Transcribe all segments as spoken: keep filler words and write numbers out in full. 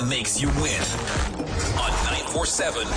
makes you win on nine four seven.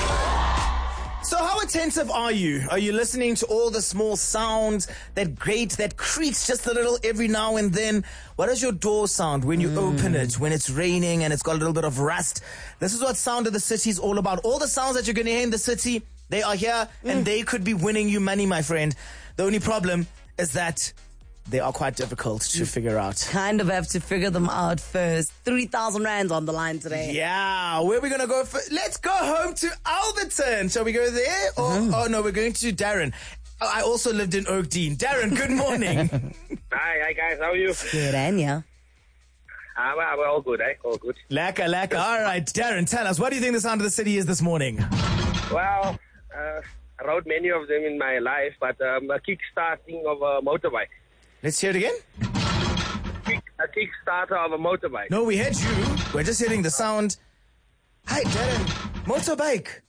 So how attentive are you? Are you listening to all the small sounds, that grate, that creaks just a little every now and then? What does your door sound when you mm. open it, when it's raining and it's got a little bit of rust? This is what Sound of the City is all about. All the sounds that you're going to hear in the city, they are here mm. and they could be winning you money, my friend. The only problem is that they are quite difficult to figure out. Kind of have to figure them out first. three thousand rands on the line today. Yeah. Where are we going to go? For? Let's go home to Alberton. Shall we go there? Or, mm. Oh, no, we're going to Darren. I also lived in Oakdean. Darren, good morning. Hi, hi guys. How are you? Good, and yeah. Uh, well, we're all good, eh? All good. Laka, laka. All right, Darren, tell us, what do you think the Sound of the City is this morning? Well, uh, I rode many of them in my life, but um, a kick-starting of a motorbike. Let's hear it again. Kick, a Kickstarter of a motorbike. No, we heard you. We're just hearing the sound. Hi, Darren. Motorbike.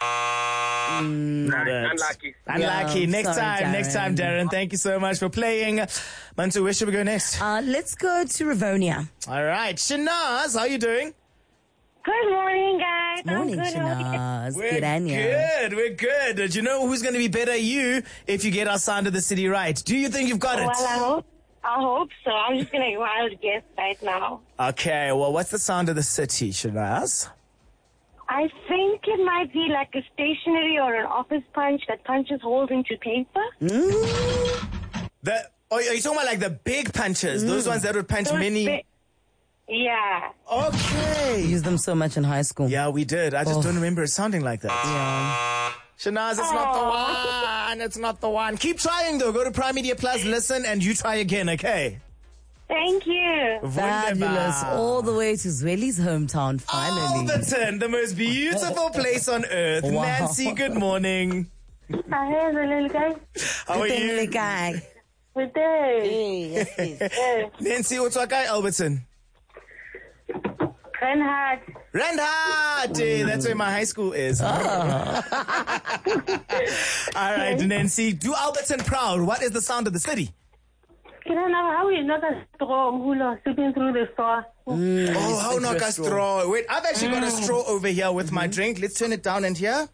Mm, nah, unlucky. Unlucky. Yeah, next sorry, time, Darren. next time, Darren. Thank you so much for playing. Mantu, where should we go next? Uh, let's go to Rivonia. All right. Shanaz, how are you doing? Good morning, guys. Morning, I'm good. Shanaz. We're Good, and yeah. good. We're good. Do you know who's going to be better you if you get our Sound of the City right? Do you think you've got it? Well, I hope, I hope so. I'm just going to wild guess right now. Okay. Well, what's the Sound of the City, Shanaz? I think it might be like a stationery or an office punch that punches holes into paper. Mm. The, oh, are you talking about like the big punches? Mm. Those ones that would punch Those many... bi- yeah. Okay. We used them so much in high school. Yeah, we did. I just Oh. don't remember it sounding like that. Yeah. Shanaz, it's not the one. It's not the one. Keep trying, though. Go to Prime Media Plus, listen, and you try again, okay? Thank you. Fabulous. Wunderbar. All the way to Zweli's hometown, finally. Alberton, the most beautiful place on earth. Wow. Nancy, good morning. Hi, little guy. How are Good you? thing, guy. Good day. Hey, yes, yes. Nancy, what's what guy, Alberton? Reinhard. Reinhard! Eh, that's where my high school is. All right, Nancy, do Alberton proud. What is the Sound of the City? Can I know how is not a straw hula sitting through the store? Mm, Oh, how not a straw. Wait, I've actually got a straw over here with my drink. Let's turn it down and here.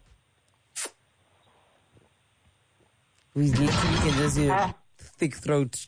We literally can just hear thick throat.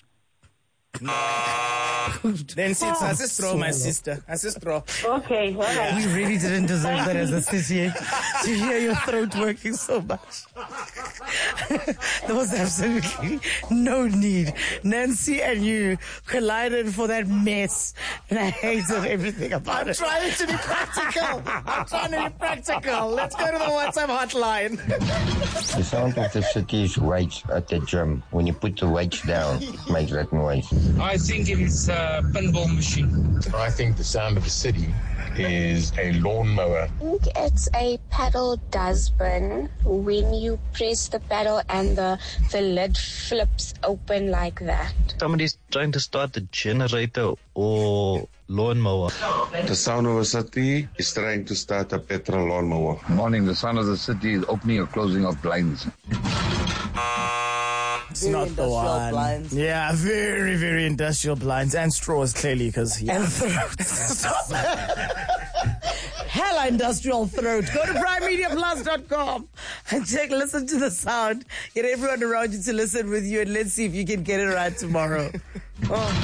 Nancy, it's as a straw, my sister. As a straw. Okay, all right. We really didn't deserve that as a city to hear your throat working so much. There was absolutely no need. Nancy and you collided for that mess, and I hated everything about I'm it. trying to be practical. I'm trying to be practical. Let's go to the WhatsApp hotline. The Sound of the City is weights at the gym. When you put the weights down, it makes that noise. I think it's a pinball machine. I think the Sound of the City is a lawnmower. I think it's a paddle dustbin. When you press the paddle and the, the lid flips open like that. Somebody's trying to start the generator or lawnmower. The Sound of the City is trying to start a petrol lawnmower. Morning, the Sound of the City is opening or closing of blinds. It's Very not the industrial one. blinds. Yeah, very, very industrial blinds and straws, clearly, because yeah. And throats. Hella industrial throat. Go to prime media plus dot com and check, listen to the sound. Get everyone around you to listen with you, and let's see if you can get it right tomorrow. Oh.